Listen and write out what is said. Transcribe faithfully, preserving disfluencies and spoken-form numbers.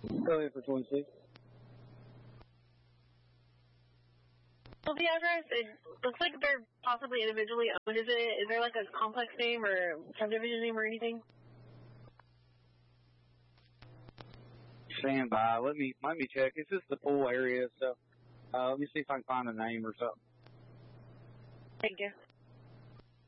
Go ahead for twenty-six. Well, the address, it looks like they're possibly individually owned. Is it? Is there like a complex name or subdivision name or anything? Stand by. Let me let me check. It's just the pool area, so uh, let me see if I can find a name or something. Thank you.